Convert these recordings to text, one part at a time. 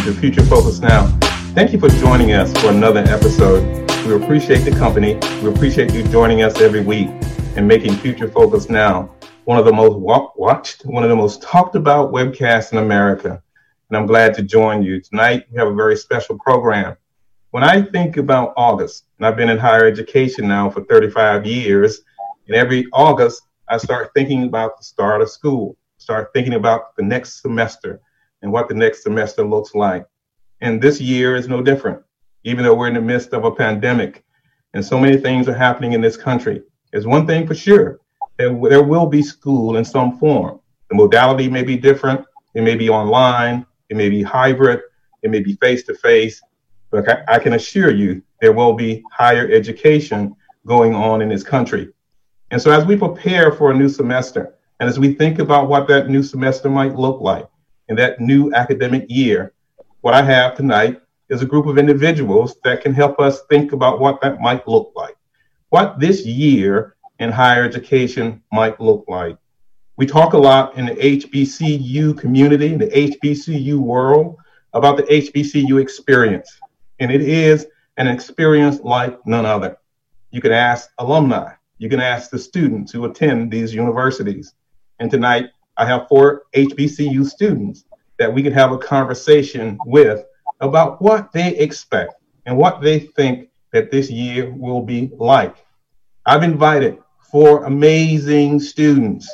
to Future Focus Now. Thank you for joining us for another episode. We appreciate the company. We appreciate you joining us every week and making Future Focus Now one of the most watched, one of the most talked about webcasts in America. And I'm glad to join you. Tonight, we have a very special program. When I think about August, and I've been in higher education now for 35 years, and every August, I start thinking about the start of school, start thinking about the next semester and what the next semester looks like. And this year is no different, even though we're in the midst of a pandemic and so many things are happening in this country. There's one thing for sure, there will be school in some form. The modality may be different. It may be online. It may be hybrid. It may be face-to-face. But I can assure you there will be higher education going on in this country. And so as we prepare for a new semester, and as we think about what that new semester might look like in that new academic year, what I have tonight is a group of individuals that can help us think about what that might look like, what this year in higher education might look like. We talk a lot in the HBCU community, in the HBCU world, about the HBCU experience. And it is an experience like none other. You can ask alumni, you can ask the students who attend these universities. And tonight, I have 4 HBCU students that we can have a conversation with about what they expect and what they think that this year will be like. I've invited 4 amazing students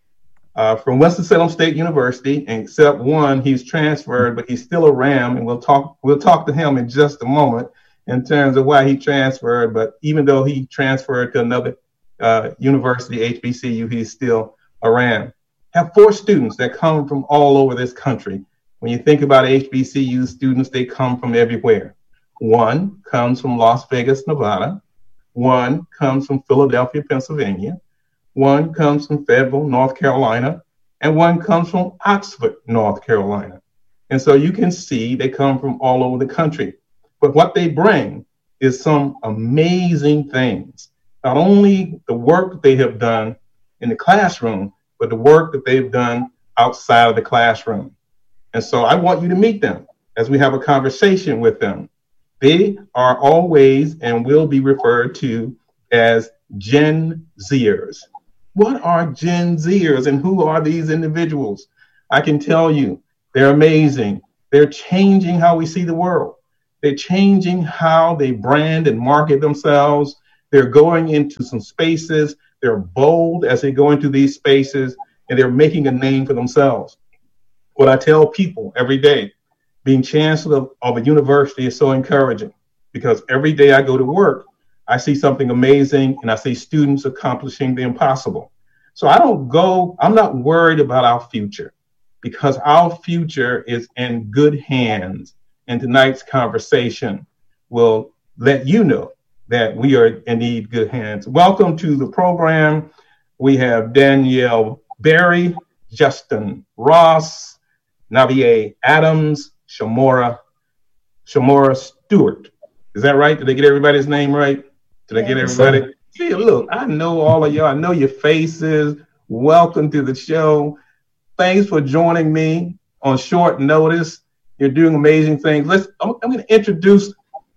from Winston-Salem State University, and except one, he's transferred, but he's still a Ram, and we'll talk to him in just a moment in terms of why he transferred. But even though he transferred to another university, HBCU, he's still a Ram. Have 4 students that come from all over this country. When you think about HBCU students, they come from everywhere. One comes from Las Vegas, Nevada. One comes from Philadelphia, Pennsylvania. One comes from Fayetteville, North Carolina. And one comes from Oxford, North Carolina. And so you can see they come from all over the country. But what they bring is some amazing things. Not only the work they have done in the classroom, but the work that they've done outside of the classroom. And so I want you to meet them as we have a conversation with them. They are always and will be referred to as Gen Zers. What are Gen Zers and who are these individuals? I can tell you, they're amazing. They're changing how we see the world. They're changing how they brand and market themselves. They're going into some spaces. They're bold as they go into these spaces, and they're making a name for themselves. What I tell people every day, being chancellor of a university is so encouraging, because every day I go to work, I see something amazing, and I see students accomplishing the impossible. So I'm not worried about our future, because our future is in good hands. And tonight's conversation will let you know that we are indeed good hands. Welcome to the program. We have Danielle Berry, Justin Ross, Navier Adams, Shamora Stewart. Is that right? Did I get everybody's name right? Did I get everybody? Sir. See, look, I know all of y'all. I know your faces. Welcome to the show. Thanks for joining me on short notice. You're doing amazing things. Let me introduce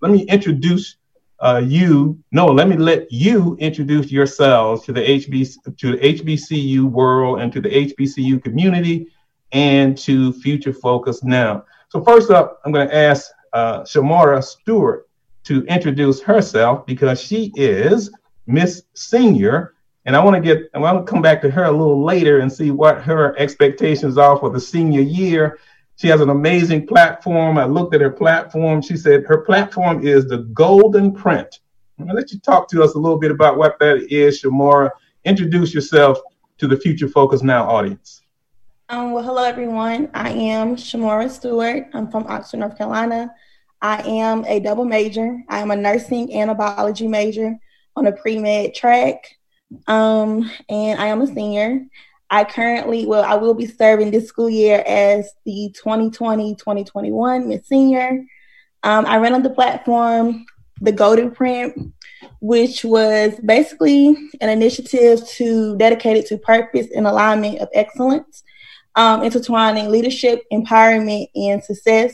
you. No, let me let you introduce yourselves to the HBCU world and to the HBCU community and to Future Focus Now. So first up, I'm going to ask Shamora Stewart to introduce herself, because she is Miss Senior, and I want to come back to her a little later and see what her expectations are for the senior year. She has an amazing platform. I looked at her platform. She said her platform is the Golden Print. I'm going to let you talk to us a little bit about what that is, Shamora. Introduce yourself to the Future Focus Now audience. Well, hello, everyone. I am Shamora Stewart. I'm from Oxford, North Carolina. I am a double major. I am a nursing and a biology major on a pre-med track, and I am a senior. I will be serving this school year as the 2020-2021 Miss Senior. I ran on the platform, the Golden Print, which was basically an initiative dedicated to purpose and alignment of excellence, intertwining leadership, empowerment, and success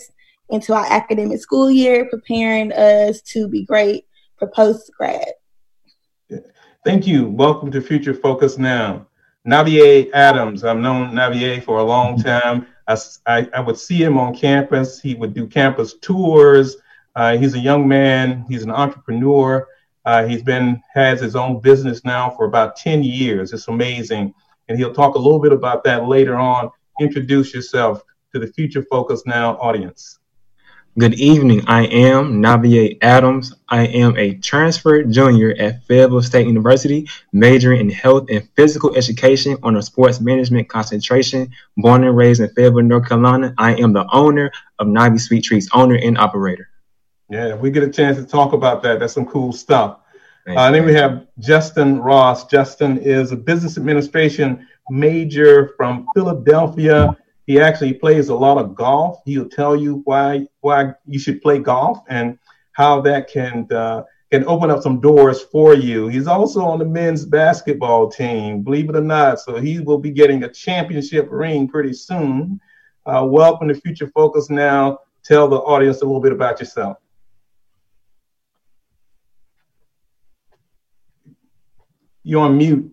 into our academic school year, preparing us to be great for post-grad. Thank you. Welcome to Future Focus Now. Navier Adams. I've known Navier for a long time. I would see him on campus. He would do campus tours. He's a young man. He's an entrepreneur. Has his own business now for about 10 years. It's amazing. And he'll talk a little bit about that later on. Introduce yourself to the Future Focus Now audience. Good evening. I am Navier Adams. I am a transferred junior at Fayetteville State University, majoring in health and physical education on a sports management concentration. Born and raised in Fayetteville, North Carolina, I am the owner of Navi Sweet Treats, owner and operator. Yeah, if we get a chance to talk about that, that's some cool stuff. Then we have Justin Ross. Justin is a business administration major from Philadelphia. He actually plays a lot of golf. He'll tell you why you should play golf and how that can open up some doors for you. He's also on the men's basketball team, believe it or not. So he will be getting a championship ring pretty soon. Welcome to Future Focus Now. Tell the audience a little bit about yourself. You're on mute.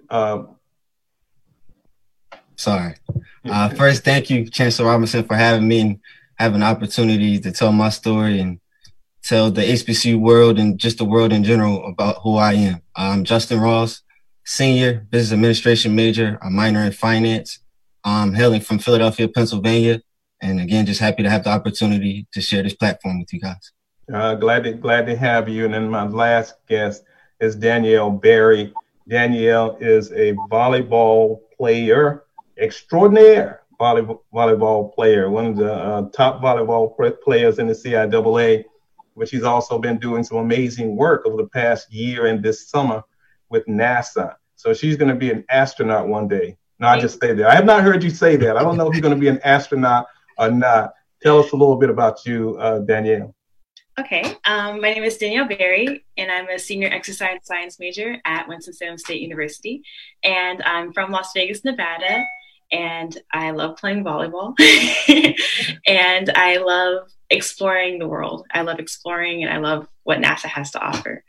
Sorry. First, thank you, Chancellor Robinson, for having me and having an opportunity to tell my story and tell the HBCU world and just the world in general about who I am. I'm Justin Ross, senior business administration major, a minor in finance. I'm hailing from Philadelphia, Pennsylvania. And again, just happy to have the opportunity to share this platform with you guys. Glad to have you. And then my last guest is Danielle Berry. Danielle is a volleyball player extraordinaire, volleyball player, one of the top volleyball players in the CIAA, but she's also been doing some amazing work over the past year and this summer with NASA. So she's going to be an astronaut one day. No, I just say that. I have not heard you say that. I don't know if you're going to be an astronaut or not. Tell us a little bit about you, Danielle. Okay, my name is Danielle Berry, and I'm a senior exercise science major at Winston-Salem State University, and I'm from Las Vegas, Nevada, and I love playing volleyball, and I love exploring the world. I love exploring, and I love what NASA has to offer.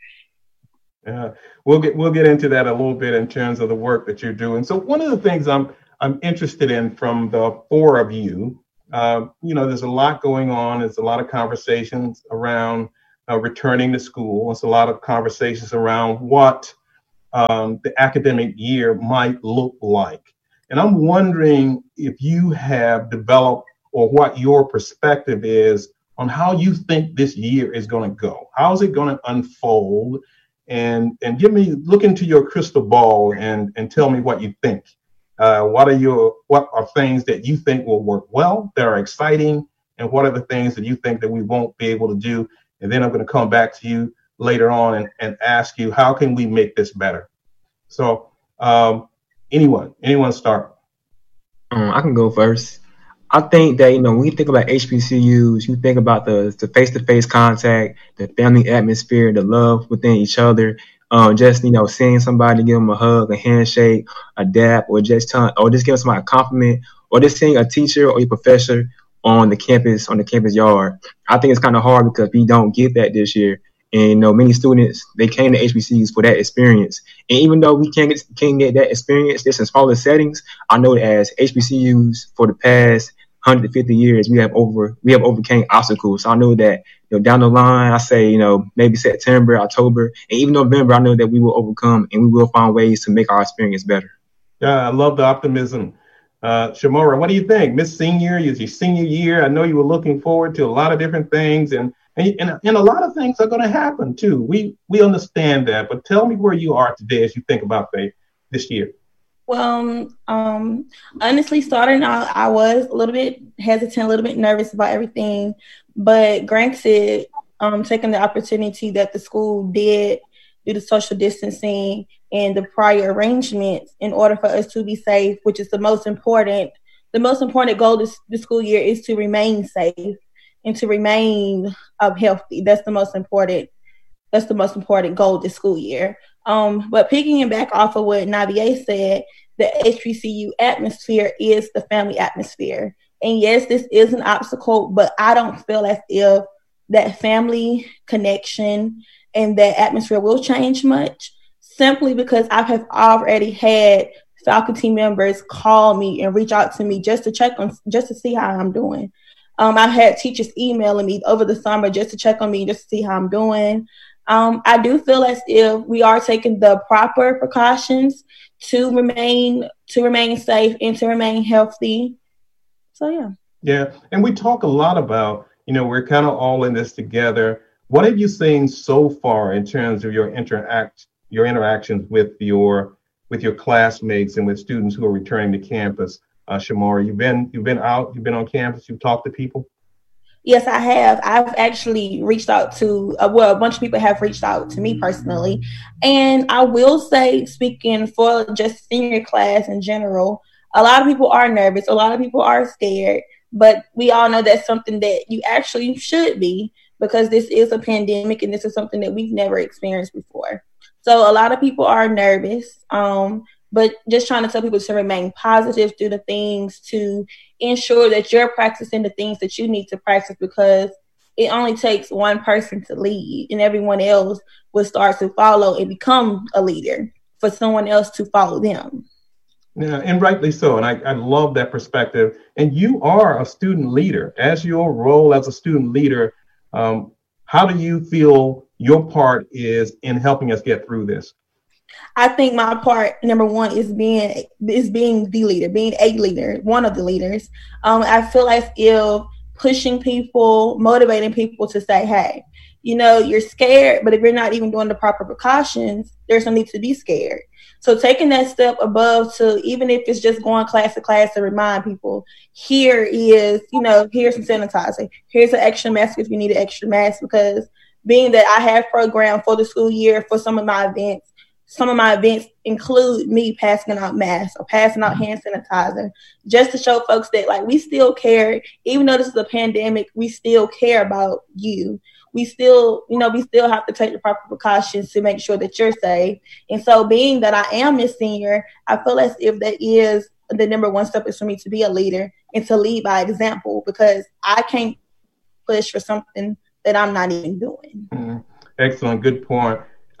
We'll get into that a little bit in terms of the work that you're doing. So one of the things I'm interested in from the four of you, there's a lot going on. There's a lot of conversations around returning to school. There's a lot of conversations around what the academic year might look like. And I'm wondering if you have developed or what your perspective is on how you think this year is going to go. How is it going to unfold? And look into your crystal ball and tell me what you think. What are things that you think will work well, that are exciting, and what are the things that you think that we won't be able to do? And then I'm going to come back to you later on and ask you, how can we make this better? So anyone start? I can go first. I think that, when you think about HBCUs, you think about the face-to-face contact, the family atmosphere, the love within each other. Just seeing somebody, give them a hug, a handshake, a dap, or just give somebody a compliment, or just seeing a teacher or your professor on the campus yard. I think it's kind of hard because we don't get that this year. And many students, they came to HBCUs for that experience. And even though we can't get that experience just in smaller settings, I know that as HBCUs for the past 150 years, we have overcame obstacles. So I know that down the line, I say maybe September, October, and even November, I know that we will overcome and we will find ways to make our experience better. Yeah, I love the optimism. Shamora, what do you think? Miss Senior, is your senior year? I know you were looking forward to a lot of different things, and a lot of things are going to happen too. We understand that, but tell me where you are today as you think about this year. Well, honestly, starting out, I was a little bit hesitant, a little bit nervous about everything, but granted, taking the opportunity that the school did do the social distancing and the prior arrangements in order for us to be safe, which is the most important goal this school year is to remain safe and to remain healthy. That's the most important goal this school year. But picking back off of what Navier said, the HBCU atmosphere is the family atmosphere. And yes, this is an obstacle, but I don't feel as if that family connection and that atmosphere will change much, simply because I have already had faculty team members call me and reach out to me just to check on, just to see how I'm doing. I've had teachers emailing me over the summer just to check on me, just to see how I'm doing. I do feel as if we are taking the proper precautions to remain safe and to remain healthy. So yeah. Yeah, and we talk a lot about, we're kind of all in this together. What have you seen so far in terms of your interactions with your classmates and with students who are returning to campus? Shamora, you've been out, you've been on campus, you've talked to people? Yes, I have. I've actually reached out to, a bunch of people have reached out to me personally. And I will say, speaking for just senior class in general, a lot of people are nervous. A lot of people are scared. But we all know that's something that you actually should be, because this is a pandemic and this is something that we've never experienced before. So a lot of people are nervous. But just trying to tell people to remain positive, do the things to ensure that you're practicing the things that you need to practice, because it only takes one person to lead and everyone else will start to follow and become a leader for someone else to follow them. Yeah, and rightly so. And I love that perspective. And you are a student leader. As your role as a student leader, how do you feel your part is in helping us get through this? I think my part, number one, is being the leader, being a leader, one of the leaders. I feel as if pushing people, motivating people to say, hey, you're scared, but if you're not even doing the proper precautions, there's no need to be scared. So taking that step above to, even if it's just going class to class to remind people, here's some sanitizer, here's an extra mask if you need an extra mask, because being that I have programmed for the school year for some of my events include me passing out masks or passing out hand sanitizer, just to show folks that we still care. Even though this is a pandemic, we still care about you. We still have to take the proper precautions to make sure that you're safe. And so being that I am a senior, I feel as if that is the number one step, is for me to be a leader and to lead by example, because I can't push for something that I'm not even doing. Mm-hmm. Excellent. Good point.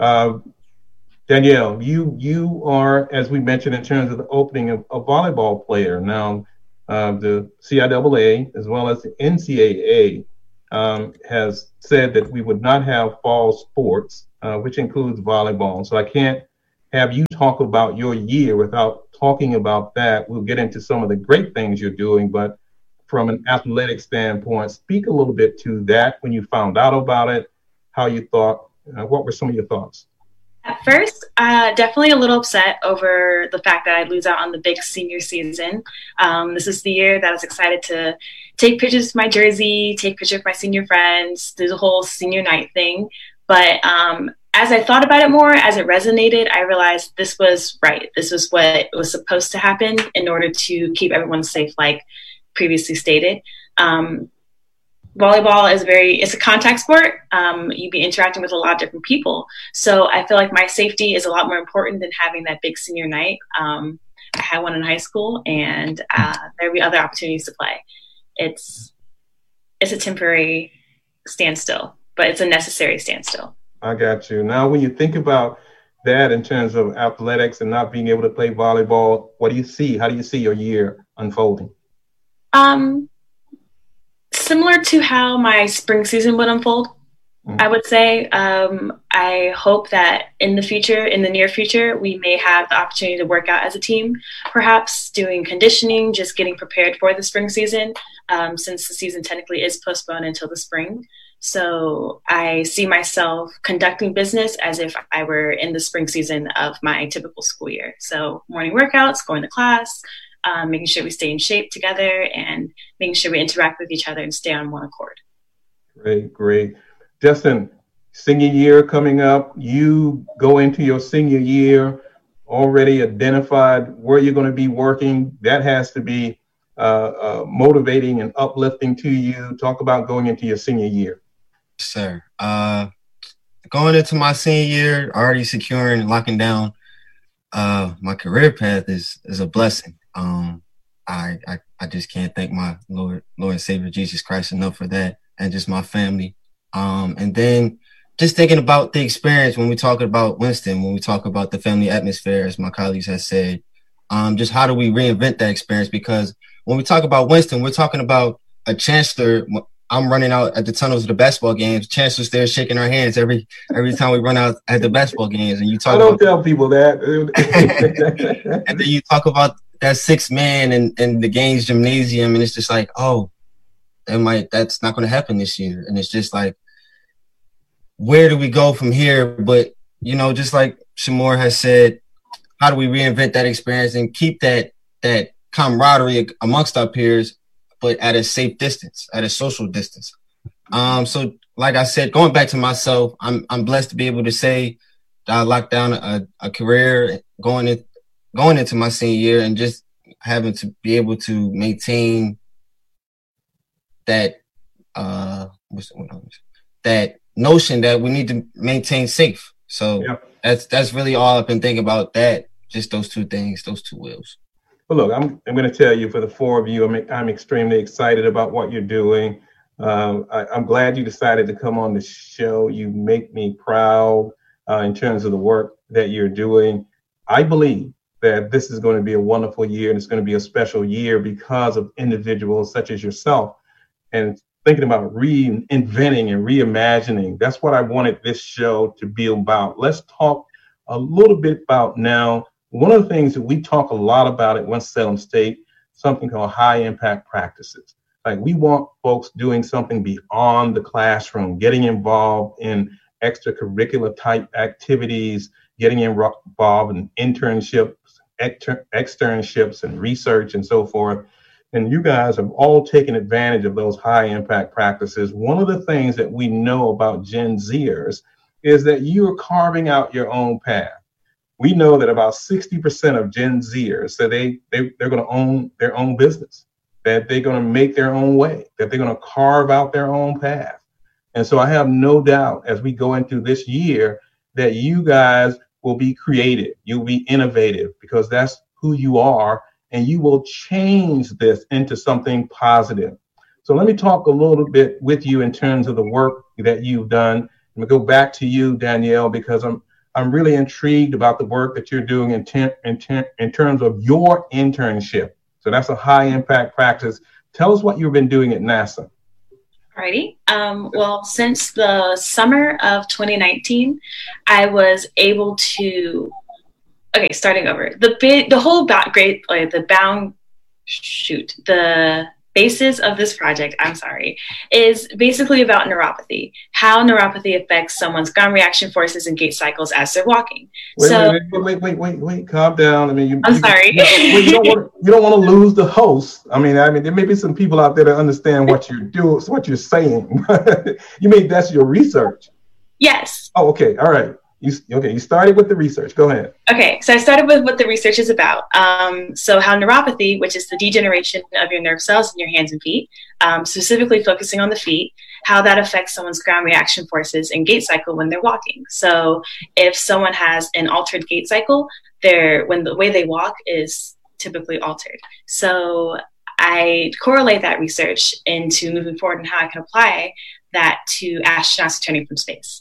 Danielle, you are, as we mentioned, in terms of the opening, of a volleyball player. Now, the CIAA as well as the NCAA has said that we would not have fall sports, which includes volleyball. So I can't have you talk about your year without talking about that. We'll get into some of the great things you're doing, but from an athletic standpoint, speak a little bit to that. When you found out about it, how you thought, what were some of your thoughts? At first, definitely a little upset over the fact that I'd lose out on the big senior season. This is the year that I was excited to take pictures of my jersey, take pictures of my senior friends, do the whole senior night thing. But as I thought about it more, as it resonated, I realized this was right. This was what was supposed to happen in order to keep everyone safe, like previously stated. Volleyball is it's a contact sport. You'd be interacting with a lot of different people. So I feel like my safety is a lot more important than having that big senior night. I had one in high school, and there'll be other opportunities to play. It's a temporary standstill, but it's a necessary standstill. I got you. Now, when you think about that in terms of athletics and not being able to play volleyball, what do you see? How do you see your year unfolding? Similar to how my spring season would unfold, I would say. I hope that in the near future, we may have the opportunity to work out as a team, perhaps doing conditioning, just getting prepared for the spring season, since the season technically is postponed until the spring. So I see myself conducting business as if I were in the spring season of my typical school year. So morning workouts, going to class, making sure we stay in shape together, and making sure we interact with each other and stay on one accord. Great. Justin, senior year coming up, you go into your senior year already identified where you're going to be working. That has to be motivating and uplifting to you. Talk about going into your senior year. Sir, going into my senior year, already securing and locking down my career path is a blessing. I just can't thank my Lord and Savior Jesus Christ enough for that, and just my family. And then just thinking about the experience when we talk about Winston, when we talk about the family atmosphere, as my colleagues have said, just how do we reinvent that experience? Because when we talk about Winston, we're talking about a chancellor. I'm running out at the tunnels of the basketball games. Chancellor's there shaking our hands every time we run out at the basketball games. And you talk. I don't tell people that. And then you talk about that 6 man in the games gymnasium, and it's just like, oh, that's not going to happen this year. And it's just like, where do we go from here? But just like Shamor has said, how do we reinvent that experience and keep that camaraderie amongst our peers, but at a safe distance, at a social distance? So like I said, going back to myself, I'm blessed to be able to say that I locked down a career going into my senior year, and just having to be able to maintain that that notion that we need to maintain safe. So that's really all I've been thinking about, that just those two things, those two wheels. Well, look, I'm going to tell you, for the four of you, I'm extremely excited about what you're doing. I'm glad you decided to come on the show. You make me proud in terms of the work that you're doing. I believe that this is going to be a wonderful year, and it's going to be a special year because of individuals such as yourself, and thinking about reinventing and reimagining. That's what I wanted this show to be about. Let's talk a little bit about now. One of the things that we talk a lot about at Winston-Salem State, something called high impact practices. Like, we want folks doing something beyond the classroom, getting involved in extracurricular type activities, getting involved in internships, externships, and research and so forth. And you guys have all taken advantage of those high impact practices. One of the things that we know about Gen Zers is that you are carving out your own path. We know that about 60% of Gen Zers say they're going to own their own business, that they're going to make their own way, that they're going to carve out their own path. And so I have no doubt, as we go into this year, that you guys will be creative, you'll be innovative, because that's who you are, and you will change this into something positive. So let me talk a little bit with you in terms of the work that you've done. I'm going to go back to you, Danielle, because I'm really intrigued about the work that you're doing in terms of your internship. So that's a high impact practice. Tell us what you've been doing at NASA. Alrighty. Well, since the summer of 2019, I was able to. Okay, starting over. The basis of this project, is basically about neuropathy, how neuropathy affects someone's ground reaction forces and gait cycles as they're walking. Wait, calm down. I mean, I'm sorry. You don't want to lose the host. I mean, there may be some people out there that understand what you're doing, what you're saying. You mean that's your research? Yes. Oh, okay. All right. You started with the research. Go ahead. Okay, so I started with what the research is about. So how neuropathy, which is the degeneration of your nerve cells in your hands and feet, specifically focusing on the feet, how that affects someone's ground reaction forces and gait cycle when they're walking. So if someone has an altered gait cycle, when the way they walk is typically altered. So I correlate that research into moving forward and how I can apply that to astronauts returning from space.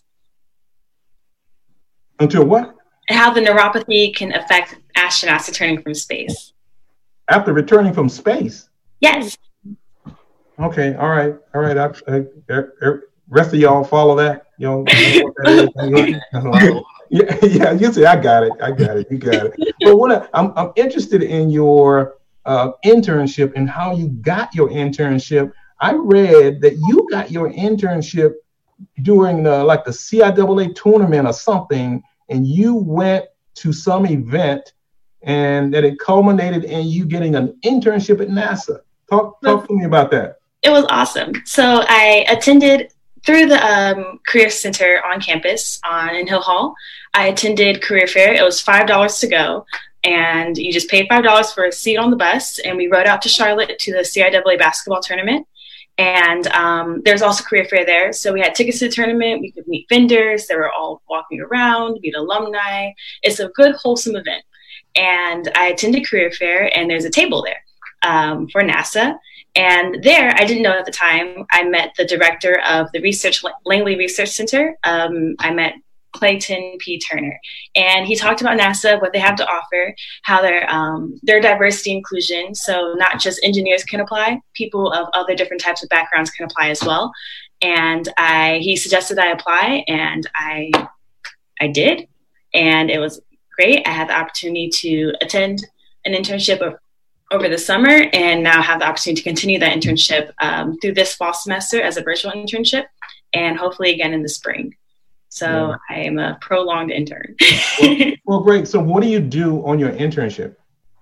Until what? How the neuropathy can affect astronauts returning from space. After returning from space? Yes. Okay. All right. Rest of y'all follow that? Yeah. You say I got it. You got it. But I'm interested in your internship and how you got your internship. I read that you got your internship during the CIAA tournament or something, and you went to some event, and that it culminated in you getting an internship at NASA. Talk to me about that. It was awesome. So I attended through the Career Center on campus in Hill Hall. I attended Career Fair. It was $5 to go, and you just paid $5 for a seat on the bus, and we rode out to Charlotte to the CIAA basketball tournament. And there's also Career Fair there. So we had tickets to the tournament. We could meet vendors. They were all walking around, meet alumni. It's a good, wholesome event. And I attended Career Fair, and there's a table there. for NASA. And there, I didn't know at the time, I met the director of the Langley Research Center. I met Clayton P. Turner, and he talked about NASA, what they have to offer, how their diversity inclusion. So not just engineers can apply, people of other different types of backgrounds can apply as well. And he suggested I apply, and I did, and it was great. I had the opportunity to attend an internship over the summer, and now have the opportunity to continue that internship through this fall semester as a virtual internship, and hopefully again in the spring. So I am a prolonged intern. well, great. So what do you do on your internship?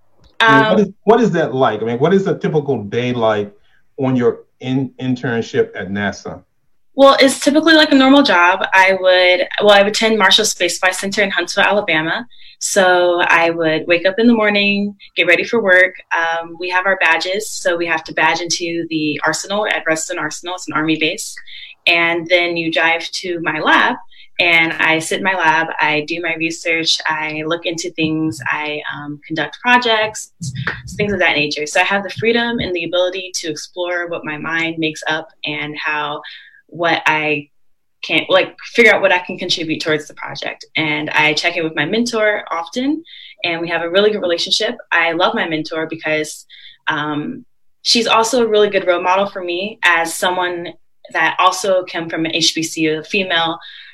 What is that like? I mean, what is a typical day like on your internship at NASA? Well, it's typically like a normal job. I would attend Marshall Space Flight Center in Huntsville, Alabama. So I would wake up in the morning, get ready for work. We have our badges. So we have to badge into the Arsenal at Ruston Arsenal. It's an Army base. And then you drive to my lab, and I sit in my lab. I do my research. I look into things. I conduct projects, things of that nature. So I have the freedom and the ability to explore what my mind makes up, and what I can, figure out what I can contribute towards the project. And I check in with my mentor often, and we have a really good relationship. I love my mentor because she's also a really good role model for me as someone that also came from an HBCU, a female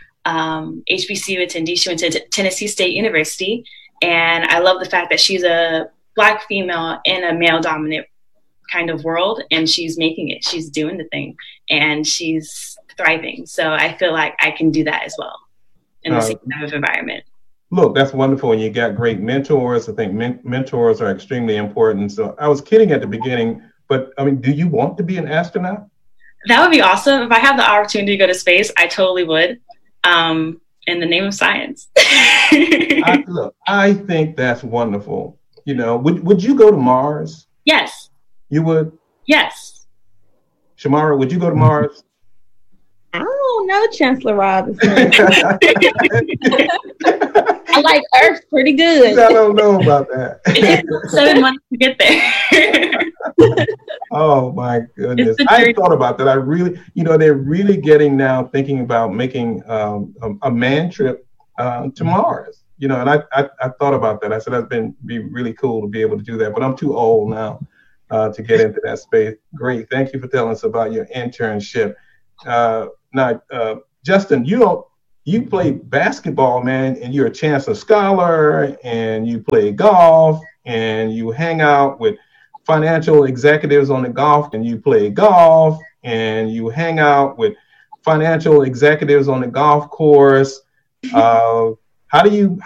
HBCU attendee. She went to Tennessee State University. And I love the fact that she's a Black female in a male-dominant kind of world, and she's making it. She's doing the thing, and she's thriving. So I feel like I can do that as well in the same type of environment. Look, that's wonderful. And you got great mentors. I think mentors are extremely important. So I was kidding at the beginning, but I mean, do you want to be an astronaut? That would be awesome. If I had the opportunity to go to space, I totally would. In the name of science. I think that's wonderful. You know, would you go to Mars? Yes. You would? Yes. Shamara, would you go to Mars? I don't know, Chancellor Robinson. I like Earth pretty good. I don't know about that. It took 7 months to get there. Oh my goodness. I thought about that. They're really getting now thinking about making a man trip to Mars. You know, and I thought about that. I said that'd be really cool to be able to do that, but I'm too old now to get into that space. Great. Thank you for telling us about your internship. Now, Justin, you play basketball, man, and you're a Chancellor Scholar, and you play golf, and you hang out with financial executives on the golf, and you play golf, and you hang out with financial executives on the golf course. How do you